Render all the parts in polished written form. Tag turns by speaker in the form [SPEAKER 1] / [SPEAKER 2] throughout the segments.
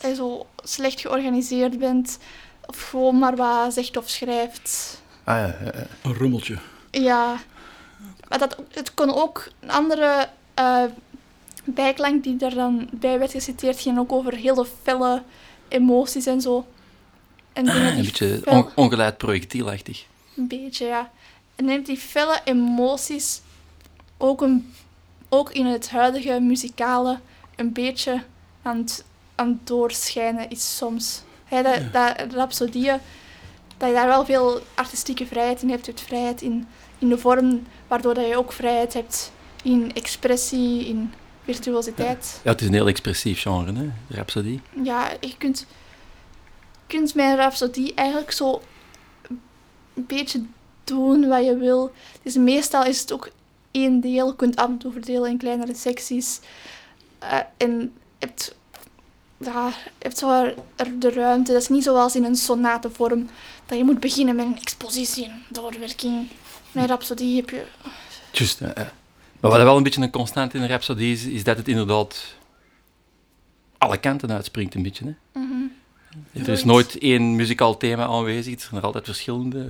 [SPEAKER 1] je zo slecht georganiseerd bent, of gewoon maar wat zegt of schrijft.
[SPEAKER 2] Een rommeltje.
[SPEAKER 1] Ja, maar het kon ook een andere bijklank die er dan bij werd geciteerd, ging ook over hele felle emoties en zo. En
[SPEAKER 3] Een beetje ongeleid projectielachtig.
[SPEAKER 1] Een beetje, ja. En ik denk die felle emoties ook in het huidige muzikale een beetje aan het doorschijnen is soms. Dat rhapsodieën, dat je daar wel veel artistieke vrijheid in hebt. Je hebt vrijheid in de vorm, waardoor dat je ook vrijheid hebt in expressie, in virtuositeit.
[SPEAKER 3] Ja, het is een heel expressief genre, hè, de rhapsodie.
[SPEAKER 1] Ja, je kunt met een rhapsodie eigenlijk zo een beetje doen wat je wil. Dus meestal is het ook één deel. Je kunt af en toe verdelen in kleinere secties. En je hebt zo de ruimte. Dat is niet zoals in een sonatenvorm, dat je moet beginnen met een expositie, een doorwerking. Met rhapsodie heb je...
[SPEAKER 3] Juist, Maar wat wel een beetje een constant in een rhapsodie is dat het inderdaad alle kanten uitspringt een beetje. Hè?
[SPEAKER 1] Mm-hmm.
[SPEAKER 3] Er is nooit één muzikaal thema aanwezig, er zijn er altijd verschillende.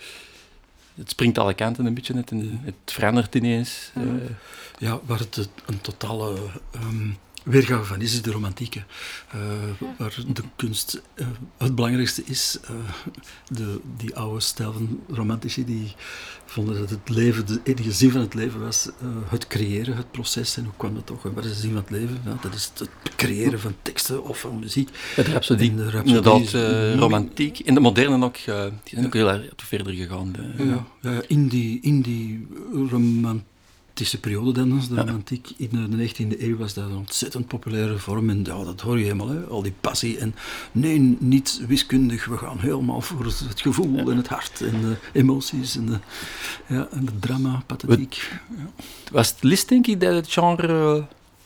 [SPEAKER 3] Het springt alle kanten een beetje, het verandert ineens.
[SPEAKER 2] Ja, waar het een totale weergave van is de romantiek. Waar de kunst het belangrijkste is. Die oude stijl van romantici die vonden dat het leven, de enige zin van het leven was het creëren, het proces. En hoe kwam dat toch? Wat is de zin van het leven? Ja, dat is het creëren van teksten of van muziek.
[SPEAKER 3] Het rhapsodie, inderdaad, romantiek. In de moderne ook, die zijn ook heel erg verder gegaan.
[SPEAKER 2] In die romantische periode dan, de romantiek in de 19e eeuw was dat een ontzettend populaire vorm. En ja, dat hoor je helemaal, hè? Al die passie. En nee, niet wiskundig, we gaan helemaal voor het gevoel en het hart en de emoties en het drama, pathetiek.
[SPEAKER 3] Het was Liszt, denk ik, dat het genre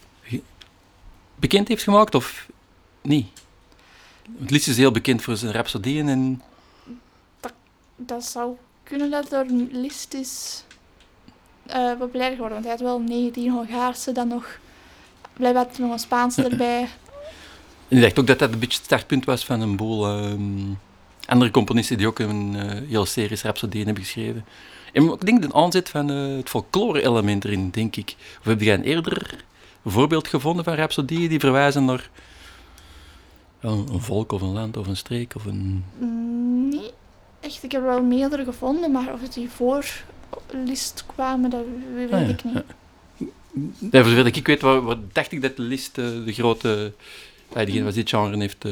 [SPEAKER 3] bekend heeft gemaakt, of niet? Het Liszt is heel bekend voor zijn rhapsodieën en...
[SPEAKER 1] Dat zou kunnen dat er Liszt is populair geworden, want hij had wel 19 Hongaarse, dan nog... Blijkbaar had er nog een Spaanse erbij.
[SPEAKER 3] En ik dacht ook dat dat een beetje het startpunt was van een boel andere componisten die ook een hele serie rhapsodieën hebben geschreven. En ik denk de aanzet van het folklore-element erin, denk ik. Of heb jij een eerder voorbeeld gevonden van rhapsodieën die verwijzen naar een volk of een land of een streek of een...
[SPEAKER 1] Nee, echt. Ik heb er wel meerdere gevonden, maar of het die voor Liszt kwamen, dat weet ik niet.
[SPEAKER 3] Ja, voor zover ik weet, wat dacht ik dat de Liszt de grote... diegene wat dit genre heeft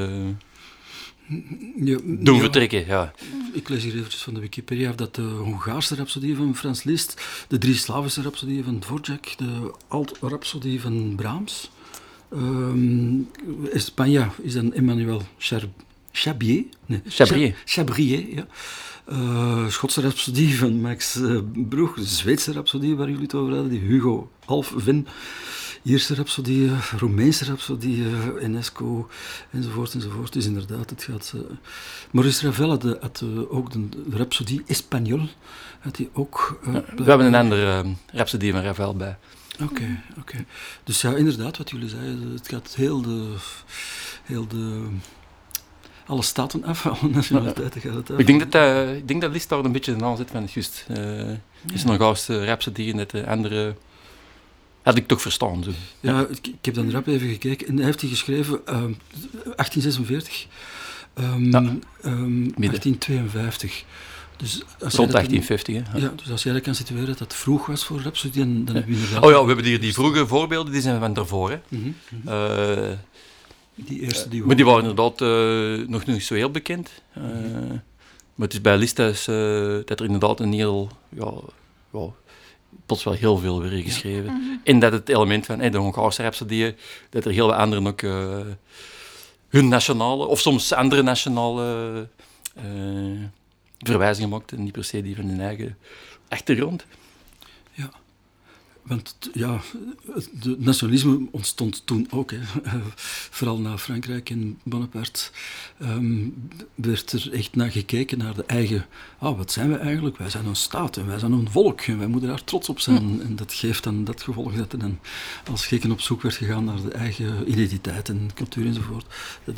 [SPEAKER 3] doen vertrekken. Ja.
[SPEAKER 2] Ik lees hier eventjes van de Wikipedia dat de Hongaarse rhapsodie van Frans Liszt, de 3 Slavische rhapsodieën van Dvorak, de alt-rhapsodie van Brahms, Spanje is dan Emmanuel Chabrier. Ja. Schotse rhapsodie van Max Bruch, de Zweedse rhapsodie waar jullie het over hadden, die Hugo Alfvén, Ierse rhapsodie, Roemeense rhapsodie, Enesco, enzovoort. Dus inderdaad, het gaat... Maurice Ravel had ook de rhapsodie Espagnol, had hij ook...
[SPEAKER 3] we hebben een andere rhapsodie van Ravel bij.
[SPEAKER 2] Oké. Dus ja, inderdaad, wat jullie zeiden, het gaat heel de alle staten af, alle nationaliteiten gaat het af.
[SPEAKER 3] Ik denk dat Liszt daar een beetje de aanzet van is, juist. Is een Hongaarse rhapsodie en dat de andere... Had ik toch verstaan. Zo.
[SPEAKER 2] Ja, ik heb dan rap even gekeken. En hij heeft die geschreven 1846, 1852. Dus
[SPEAKER 3] Rond 1850, hè?
[SPEAKER 2] Ja, dus als jij dat kan situeren dat dat vroeg was voor rhapsodie, dan heb je inderdaad...
[SPEAKER 3] Oh ja, we hebben hier die vroege voorbeelden, die zijn van daarvoor, hè.
[SPEAKER 2] Die eerste
[SPEAKER 3] maar die waren inderdaad nog niet zo heel bekend. Maar het is bij Liszt dat er inderdaad een heel... plots wel heel veel weer geschreven. En dat het element van de Hongaarse rhapsodieën, dat er heel wat anderen ook hun nationale, of soms andere nationale verwijzingen maakten, en niet per se die van hun eigen achtergrond.
[SPEAKER 2] Ja. Want ja, het nationalisme ontstond toen ook. Vooral na Frankrijk en Bonaparte werd er echt naar gekeken, naar de eigen... wat zijn we eigenlijk? Wij zijn een staat en wij zijn een volk en wij moeten daar trots op zijn. En dat geeft dan dat gevolg dat er dan als gekken op zoek werd gegaan naar de eigen identiteit en cultuur enzovoort.